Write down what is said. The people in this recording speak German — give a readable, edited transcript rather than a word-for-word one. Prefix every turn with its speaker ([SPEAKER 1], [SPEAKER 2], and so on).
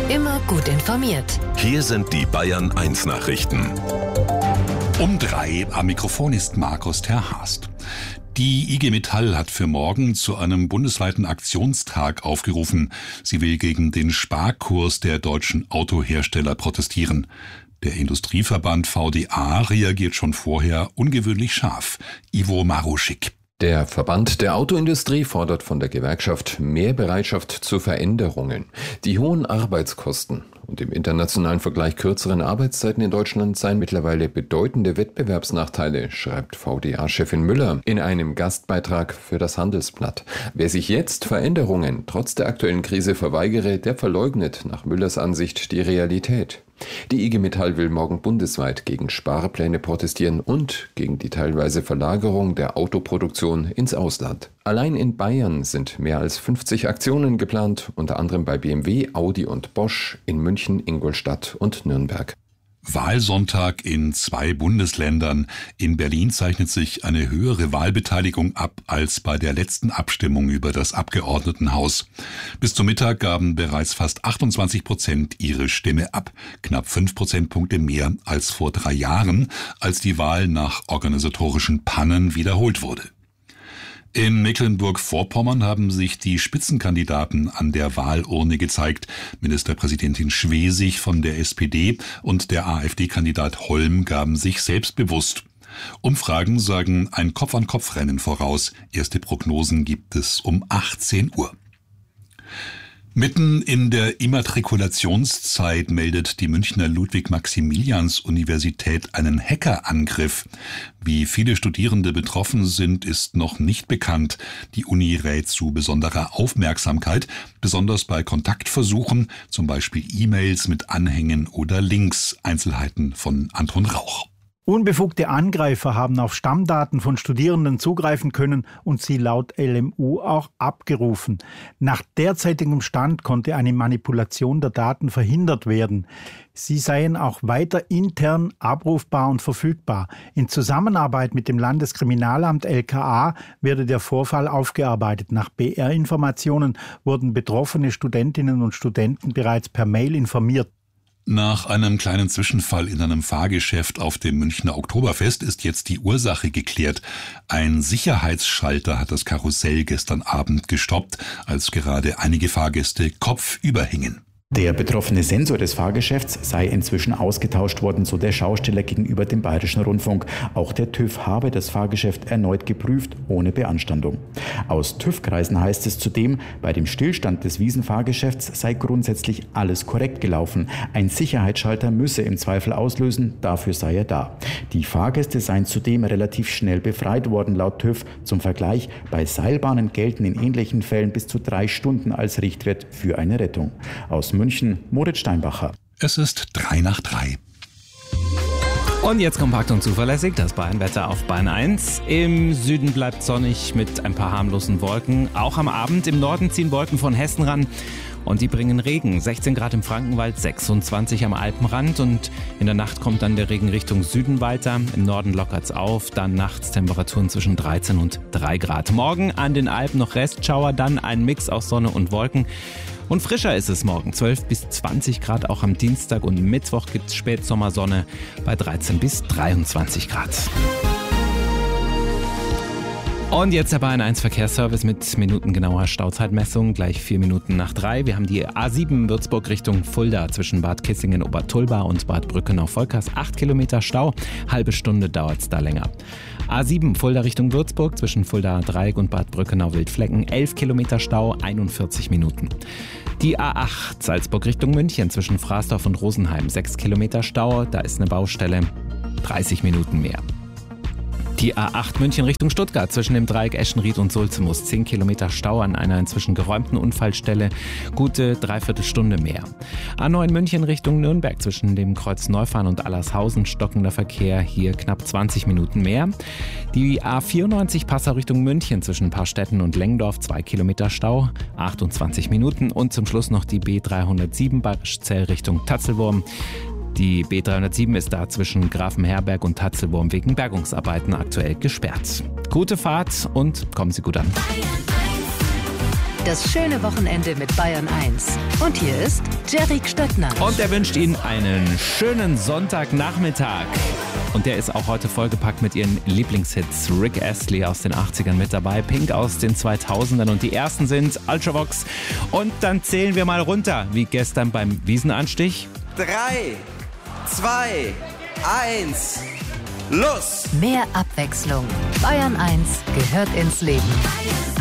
[SPEAKER 1] Immer gut informiert.
[SPEAKER 2] Hier sind die Bayern 1 Nachrichten.
[SPEAKER 3] Um 3 am Mikrofon ist Markus Terhast. Die IG Metall hat für morgen zu einem bundesweiten Aktionstag aufgerufen. Sie will gegen den Sparkurs der deutschen Autohersteller protestieren. Der Industrieverband VDA reagiert schon vorher ungewöhnlich scharf. Ivo Maruschik.
[SPEAKER 4] Der Verband der Autoindustrie fordert von der Gewerkschaft mehr Bereitschaft zu Veränderungen. Die hohen Arbeitskosten und im internationalen Vergleich kürzeren Arbeitszeiten in Deutschland seien mittlerweile bedeutende Wettbewerbsnachteile, schreibt VDA-Chefin Müller in einem Gastbeitrag für das Handelsblatt. Wer sich jetzt Veränderungen trotz der aktuellen Krise verweigere, der verleugnet nach Müllers Ansicht die Realität. Die IG Metall will morgen bundesweit gegen Sparpläne protestieren und gegen die teilweise Verlagerung der Autoproduktion ins Ausland. Allein in Bayern sind mehr als 50 Aktionen geplant, unter anderem bei BMW, Audi und Bosch, in München, Ingolstadt und Nürnberg.
[SPEAKER 3] Wahlsonntag in 2 Bundesländern. In Berlin zeichnet sich eine höhere Wahlbeteiligung ab als bei der letzten Abstimmung über das Abgeordnetenhaus. Bis zum Mittag gaben bereits fast 28% ihre Stimme ab. Knapp 5 Prozentpunkte mehr als vor 3 Jahren, als die Wahl nach organisatorischen Pannen wiederholt wurde. In Mecklenburg-Vorpommern haben sich die Spitzenkandidaten an der Wahlurne gezeigt. Ministerpräsidentin Schwesig von der SPD und der AfD-Kandidat Holm gaben sich selbstbewusst. Umfragen sagen ein Kopf-an-Kopf-Rennen voraus. Erste Prognosen gibt es um 18 Uhr. Mitten in der Immatrikulationszeit meldet die Münchner Ludwig-Maximilians-Universität einen Hackerangriff. Wie viele Studierende betroffen sind, ist noch nicht bekannt. Die Uni rät zu besonderer Aufmerksamkeit, besonders bei Kontaktversuchen, zum Beispiel E-Mails mit Anhängen oder Links. Einzelheiten von Anton Rauch.
[SPEAKER 5] Unbefugte Angreifer haben auf Stammdaten von Studierenden zugreifen können und sie laut LMU auch abgerufen. Nach derzeitigem Stand konnte eine Manipulation der Daten verhindert werden. Sie seien auch weiter intern abrufbar und verfügbar. In Zusammenarbeit mit dem Landeskriminalamt LKA werde der Vorfall aufgearbeitet. Nach BR-Informationen wurden betroffene Studentinnen und Studenten bereits per Mail informiert.
[SPEAKER 3] Nach einem kleinen Zwischenfall in einem Fahrgeschäft auf dem Münchner Oktoberfest ist jetzt die Ursache geklärt. Ein Sicherheitsschalter hat das Karussell gestern Abend gestoppt, als gerade einige Fahrgäste kopfüber hingen.
[SPEAKER 6] Der betroffene Sensor des Fahrgeschäfts sei inzwischen ausgetauscht worden, so der Schausteller gegenüber dem Bayerischen Rundfunk. Auch der TÜV habe das Fahrgeschäft erneut geprüft, ohne Beanstandung. Aus TÜV-Kreisen heißt es zudem, bei dem Stillstand des Wiesenfahrgeschäfts sei grundsätzlich alles korrekt gelaufen. Ein Sicherheitsschalter müsse im Zweifel auslösen, dafür sei er da. Die Fahrgäste seien zudem relativ schnell befreit worden, laut TÜV. Zum Vergleich, bei Seilbahnen gelten in ähnlichen Fällen bis zu 3 Stunden als Richtwert für eine Rettung. Aus München, Moritz Steinbacher.
[SPEAKER 3] Es ist 3 nach 3.
[SPEAKER 7] Und jetzt kompakt und zuverlässig das Bayern-Wetter auf Bayern 1. Im Süden bleibt sonnig mit ein paar harmlosen Wolken. Auch am Abend im Norden ziehen Wolken von Hessen ran und die bringen Regen. 16 Grad im Frankenwald, 26 am Alpenrand und in der Nacht kommt dann der Regen Richtung Süden weiter. Im Norden lockert's auf, dann nachts Temperaturen zwischen 13 und 3 Grad. Morgen an den Alpen noch Restschauer, dann ein Mix aus Sonne und Wolken. Und frischer ist es morgen, 12 bis 20 Grad, auch am Dienstag und Mittwoch gibt's Spätsommersonne bei 13 bis 23 Grad. Und jetzt der Bayern 1 Verkehrsservice mit minutengenauer Stauzeitmessung, gleich 4 Minuten nach 3. Wir haben die A7 Würzburg Richtung Fulda zwischen Bad Kissingen-Obertulba und Bad Brückenau-Volkers. 8 Kilometer Stau, halbe Stunde dauert's da länger. A7 Fulda Richtung Würzburg zwischen Fulda Dreieck und Bad Brückenau-Wildflecken. 11 Kilometer Stau, 41 Minuten. Die A8 Salzburg Richtung München zwischen Fraßdorf und Rosenheim. 6 Kilometer Stau, da ist eine Baustelle, 30 Minuten mehr. Die A8 München Richtung Stuttgart zwischen dem Dreieck Eschenried und Sulzemus. 10 Kilometer Stau an einer inzwischen geräumten Unfallstelle. Gute Dreiviertelstunde mehr. A9 München Richtung Nürnberg zwischen dem Kreuz Neufahren und Allershausen. Stockender Verkehr. Hier knapp 20 Minuten mehr. Die A94 Passau Richtung München zwischen Paarstetten und Lengdorf. 2 Kilometer Stau. 28 Minuten. Und zum Schluss noch die B307 Bayerischzell Richtung Tatzelwurm. Die B307 ist da zwischen Grafenherberg und Tatzelwurm wegen Bergungsarbeiten aktuell gesperrt. Gute Fahrt und kommen Sie gut an.
[SPEAKER 1] Das schöne Wochenende mit Bayern 1. Und hier ist Jerry Stöttner.
[SPEAKER 7] Und er wünscht Ihnen einen schönen Sonntagnachmittag. Und der ist auch heute vollgepackt mit ihren Lieblingshits. Rick Astley aus den 80ern mit dabei, Pink aus den 2000ern und die ersten sind Ultravox. Und dann zählen wir mal runter, wie gestern beim Wiesenanstich.
[SPEAKER 8] 3, 2, 1, los!
[SPEAKER 1] Mehr Abwechslung. Bayern 1 gehört ins Leben.